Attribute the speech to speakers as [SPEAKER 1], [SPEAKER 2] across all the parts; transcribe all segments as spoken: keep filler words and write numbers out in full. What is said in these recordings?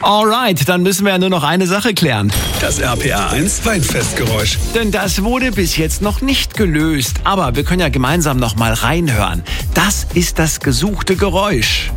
[SPEAKER 1] Alright, dann müssen wir ja nur noch eine Sache klären.
[SPEAKER 2] Das R P R eins Weinfestgeräusch.
[SPEAKER 1] Denn das wurde bis jetzt noch nicht gelöst. Aber wir können ja gemeinsam noch mal reinhören. Das ist das gesuchte Geräusch.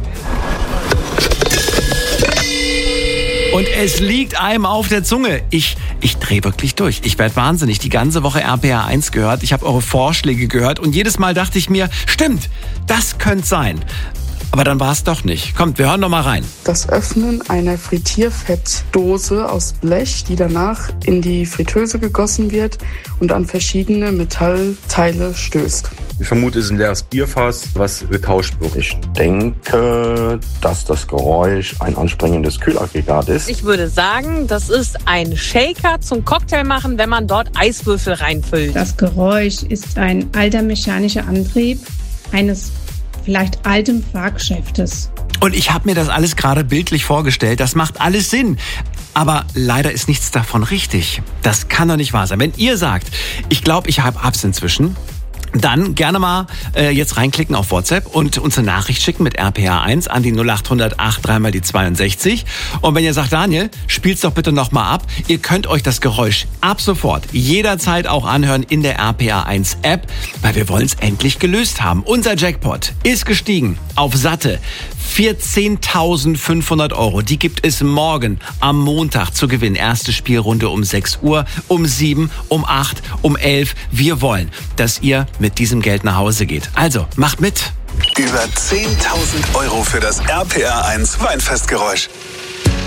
[SPEAKER 1] Und es liegt einem auf der Zunge. Ich, ich drehe wirklich durch. Ich werde wahnsinnig. Die ganze Woche R P R eins gehört. Ich habe eure Vorschläge gehört. Und jedes Mal dachte ich mir, stimmt, das könnte sein. Aber dann war es doch nicht. Kommt, wir hören noch mal rein.
[SPEAKER 3] Das Öffnen einer Frittierfettdose aus Blech, die danach in die Fritteuse gegossen wird und an verschiedene Metallteile stößt.
[SPEAKER 4] Ich vermute, es ist ein leeres Bierfass, was getauscht wird.
[SPEAKER 5] Ich denke, dass das Geräusch ein anspringendes Kühlaggregat ist.
[SPEAKER 6] Ich würde sagen, das ist ein Shaker zum Cocktail machen, wenn man dort Eiswürfel reinfüllt.
[SPEAKER 7] Das Geräusch ist ein alter mechanischer Antrieb eines vielleicht altem Fahrgeschäftes.
[SPEAKER 1] Und ich habe mir das alles gerade bildlich vorgestellt. Das macht alles Sinn. Aber leider ist nichts davon richtig. Das kann doch nicht wahr sein. Wenn ihr sagt, ich glaube, ich habe Abs inzwischen, dann gerne mal äh, jetzt reinklicken auf WhatsApp und uns eine Nachricht schicken mit R P R eins an die null acht hundert acht drei mal die zweiundsechzig. Und wenn ihr sagt, Daniel, spielt's doch bitte nochmal ab. Ihr könnt euch das Geräusch ab sofort jederzeit auch anhören in der R P R eins App, weil wir wollen es endlich gelöst haben. Unser Jackpot ist gestiegen auf satte vierzehntausendfünfhundert Euro. Die gibt es morgen am Montag zu gewinnen. Erste Spielrunde um sechs Uhr, um sieben, um acht, um elf. Wir wollen, dass ihr mit diesem Geld nach Hause geht. Also, macht mit.
[SPEAKER 2] Über zehntausend Euro für das R P R eins Weinfestgeräusch.